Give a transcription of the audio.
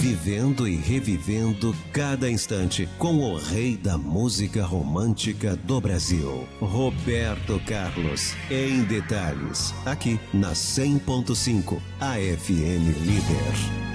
vivendo e revivendo cada instante com o rei da música romântica do Brasil, Roberto Carlos, em detalhes, aqui na 100.5, a FM Líder.